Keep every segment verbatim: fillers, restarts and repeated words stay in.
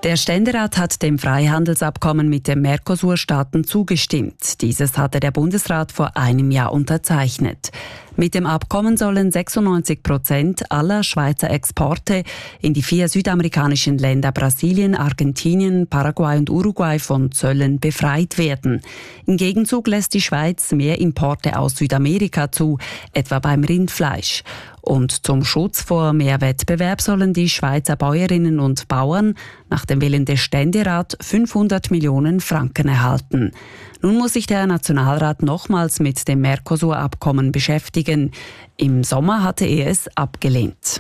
Der Ständerat hat dem Freihandelsabkommen mit den Mercosur-Staaten zugestimmt. Dieses hatte der Bundesrat vor einem Jahr unterzeichnet. Mit dem Abkommen sollen sechsundneunzig Prozent aller Schweizer Exporte in die vier südamerikanischen Länder Brasilien, Argentinien, Paraguay und Uruguay von Zöllen befreit werden. Im Gegenzug lässt die Schweiz mehr Importe aus Südamerika zu, etwa beim Rindfleisch. Und zum Schutz vor mehr Wettbewerb sollen die Schweizer Bäuerinnen und Bauern nach dem Willen des Ständerats fünfhundert Millionen Franken erhalten. Nun muss sich der Nationalrat nochmals mit dem Mercosur-Abkommen beschäftigen. Im Sommer hatte er es abgelehnt.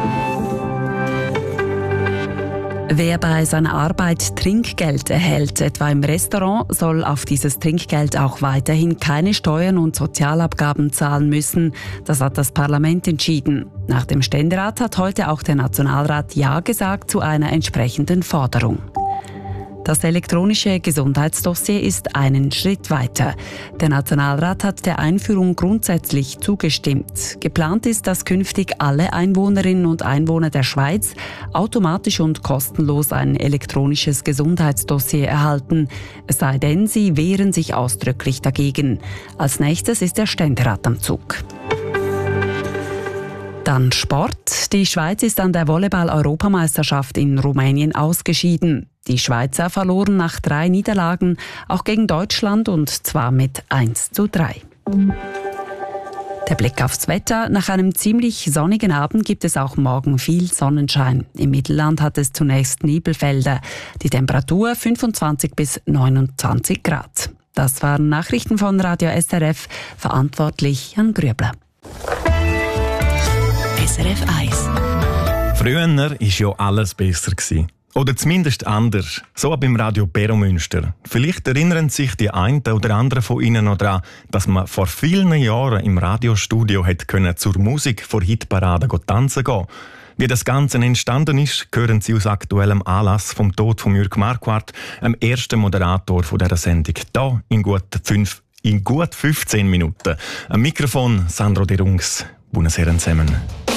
Wer bei seiner Arbeit Trinkgeld erhält, etwa im Restaurant, soll auf dieses Trinkgeld auch weiterhin keine Steuern und Sozialabgaben zahlen müssen. Das hat das Parlament entschieden. Nach dem Ständerat hat heute auch der Nationalrat Ja gesagt zu einer entsprechenden Forderung. Das elektronische Gesundheitsdossier ist einen Schritt weiter. Der Nationalrat hat der Einführung grundsätzlich zugestimmt. Geplant ist, dass künftig alle Einwohnerinnen und Einwohner der Schweiz automatisch und kostenlos ein elektronisches Gesundheitsdossier erhalten. Es sei denn, sie wehren sich ausdrücklich dagegen. Als nächstes ist der Ständerat am Zug. Dann Sport. Die Schweiz ist an der Volleyball-Europameisterschaft in Rumänien ausgeschieden. Die Schweizer verloren nach drei Niederlagen, auch gegen Deutschland, und zwar mit eins zu drei. Der Blick aufs Wetter. Nach einem ziemlich sonnigen Abend gibt es auch morgen viel Sonnenschein. Im Mittelland hat es zunächst Nebelfelder. Die Temperatur fünfundzwanzig bis neunundzwanzig Grad. Das waren Nachrichten von Radio S R F, verantwortlich Jan Grübler. S R F eins. Früher war ja alles besser. Oder zumindest anders. So beim Radio Peromünster. Vielleicht erinnern sich die einen oder anderen von Ihnen noch daran, dass man vor vielen Jahren im Radiostudio hätte können zur Musik vor Hitparade tanzen gehen. Wie das Ganze entstanden ist, hören Sie aus aktuellem Anlass vom Tod von Jürg Marquardt, dem ersten Moderator dieser Sendung, hier in gut, fünf, in gut fünfzehn Minuten. Am Mikrofon Sandro De Rungs. Buonasera zusammen.